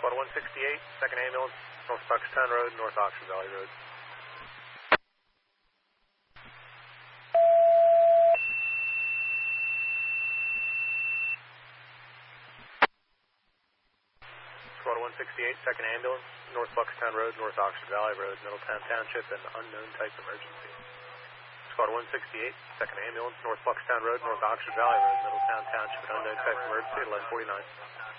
Squad 168, second ambulance, North Buckstown Road, North Oxford Valley Road. Squad 168, second ambulance, North Buckstown Road, North Oxford Valley Road, Middletown Township, and unknown type emergency. Squad 168, second ambulance, North Buckstown Road, North Oxford Valley Road, Middletown Township, and unknown type emergency at 11:49.